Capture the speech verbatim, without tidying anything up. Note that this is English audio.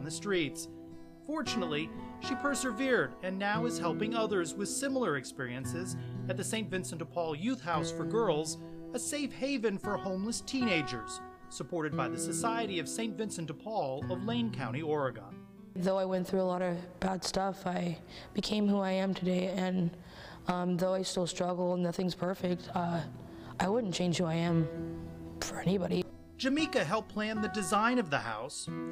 the streets. Fortunately, she persevered and now is helping others with similar experiences at the Saint Vincent de Paul Youth House for Girls, a safe haven for homeless teenagers, supported by the Society of Saint Vincent de Paul of Lane County, Oregon. Though I went through a lot of bad stuff, I became who I am today, and um, though I still struggle and nothing's perfect, uh, I wouldn't change who I am for anybody. Jamaica helped plan the design of the house,